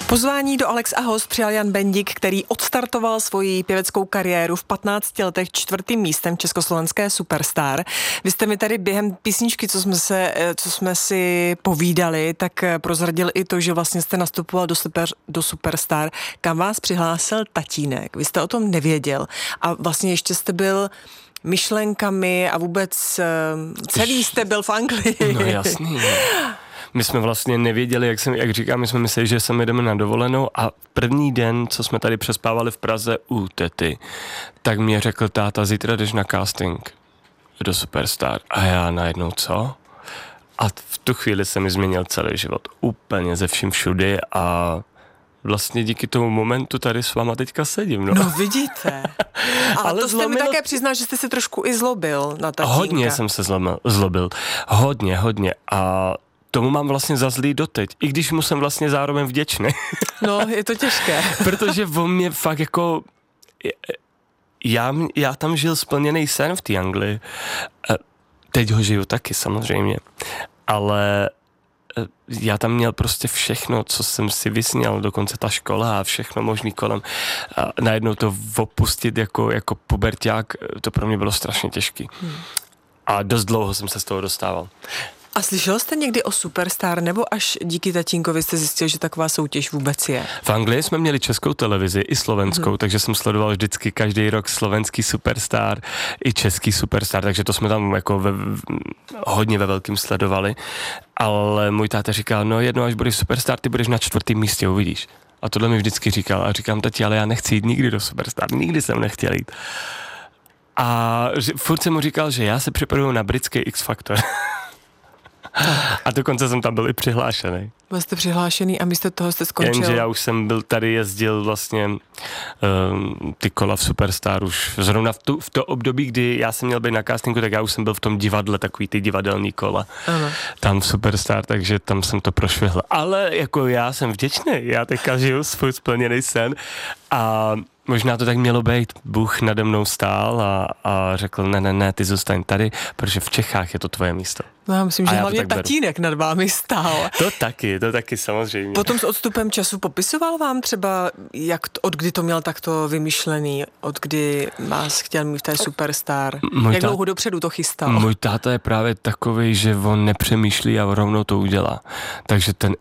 Pozvání do Alex a host přijal Jan Bendik, který odstartoval svoji pěveckou kariéru v 15 letech 4. místem československé Superstar. Vy jste mi tady během písničky, co jsme si povídali, tak prozradil i to, že vlastně jste nastupoval do Superstar, kam vás přihlásil tatínek. Vy jste o tom nevěděl a vlastně ještě jste byl myšlenkami a vůbec celý jste byl v Anglii. No jasný. My jsme vlastně nevěděli, jak říkám, my jsme mysleli, že sem jdeme na dovolenou a první den, co jsme tady přespávali v Praze u tety, tak mě řekl táta, zítra jdeš na casting do Superstar. A já najednou co? A v tu chvíli se mi změnil celý život. Úplně ze vším všudy a vlastně díky tomu momentu tady s váma teďka sedím. No vidíte. Ale to jste mi také přiznal, že jste se trošku i zlobil na tatínka. Hodně jsem se zlobil. Hodně. A tomu mám vlastně za zlý doteď, i když mu jsem vlastně zároveň vděčný. No, je to těžké. Protože on mě fakt jako... Já tam žil splněný sen v té Anglii. Teď ho žiju taky samozřejmě. Ale já tam měl prostě všechno, co jsem si vysněl, dokonce ta škola a všechno možný kolem. A najednou to opustit jako puberťák, to pro mě bylo strašně těžký. A dost dlouho jsem se z toho dostával. A slyšel jste někdy o Superstar, nebo až díky tatínkovi jste zjistil, že taková soutěž vůbec je? V Anglii jsme měli českou televizi i slovenskou, takže jsem sledoval vždycky každý rok slovenský Superstar i český Superstar, takže to jsme tam jako hodně ve velkým sledovali. Ale můj táta říkal, no jednou až budeš Superstar, ty budeš na 4. místě, uvidíš. A tohle mi vždycky říkal a říkám, tati, ale já nechci jít nikdy do Superstar, nikdy jsem nechtěl jít. A furt jsem mu říkal, že já se připravuju na britský X Factor. A dokonce jsem tam byl i přihlášený. Byl jste přihlášený a místo toho jste skončil? Jenže já už jsem byl tady, jezdil vlastně ty kola v Superstar už zrovna v to období, kdy já jsem měl být na castingu, tak já už jsem byl v tom divadle, takový ty divadelní kola. Ano. Tam v Superstar, takže tam jsem to prošvihl. Ale jako já jsem vděčný, já teďka žiju svůj splněný sen a možná to tak mělo být. Bůh nade mnou stál a řekl, ne, ty zůstaň tady, protože v Čechách je to tvoje místo. No já myslím, že hlavně tatínek nad vámi stál. To taky samozřejmě. Potom s odstupem času popisoval vám třeba, od kdy to měl takto vymyšlený, od kdy vás chtěl mít v té Superstar? Jak dlouho dopředu to chystal? Můj táta je právě takovej, že on nepřemýšlí a rovnou to udělá. Takže ten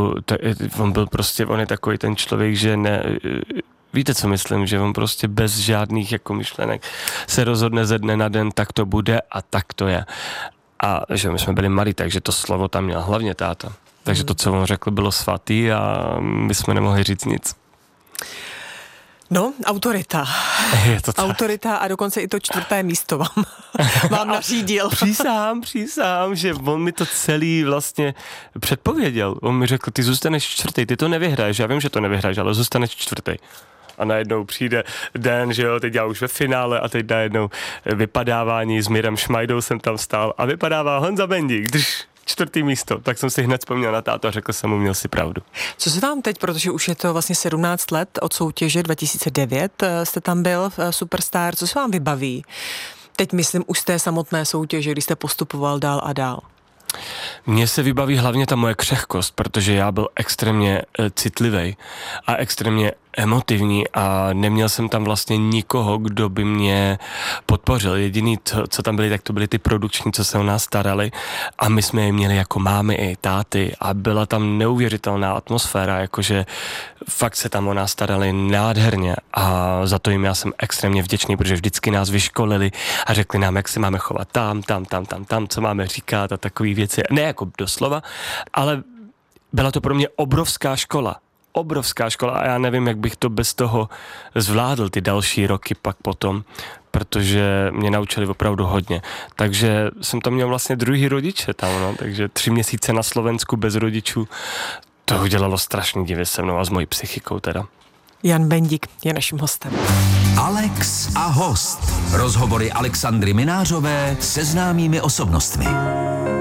on je takový ten člověk, že ne... Víte, co myslím, že on prostě bez žádných jako myšlenek se rozhodne ze dne na den, tak to bude a tak to je. A že my jsme byli malí, takže to slovo tam měl hlavně táta. Takže to, co on řekl, bylo svatý a my jsme nemohli říct nic. No, autorita. Je to tak. Autorita a dokonce i to 4. místo vám nařídil. Přísám, že on mi to celý vlastně předpověděl. On mi řekl, ty zůstaneš 4., ty to nevyhraješ. Já vím, že to nevyhraješ, ale zůstaneš 4. A najednou přijde den, že jo, teď já už ve finále a teď najednou vypadávání s Mirem Šmajdou jsem tam stál a vypadává Honza Bendik, 4. místo. Tak jsem si hned vzpomněl na tátu a řekl jsem mu, měl si pravdu. Co se vám teď, protože už je to vlastně 17 let od soutěže 2009, jste tam byl v Superstar, co se vám vybaví? Teď myslím už z té samotné soutěže, kdy jste postupoval dál a dál. Mně se vybaví hlavně ta moje křehkost, protože já byl extrémně citlivý a extrémně emotivní a neměl jsem tam vlastně nikoho, kdo by mě podpořil. Jediný, co tam byli, tak to byli ty produkční, co se o nás starali a my jsme je měli jako mámy i táty a byla tam neuvěřitelná atmosféra, jakože fakt se tam o nás starali nádherně a za to jim já jsem extrémně vděčný, protože vždycky nás vyškolili a řekli nám, jak se máme chovat tam, co máme říkat a takové věci. Ne jako doslova, ale byla to pro mě obrovská škola a já nevím, jak bych to bez toho zvládl ty další roky pak potom, protože mě naučili opravdu hodně. Takže jsem tam měl vlastně druhý rodiče tam, no, takže 3 měsíce na Slovensku bez rodičů, to udělalo strašný divy se mnou a s mojí psychikou teda. Jan Bendik je naším hostem. Alex a host. Rozhovory Alexandry Minářové se známými osobnostmi.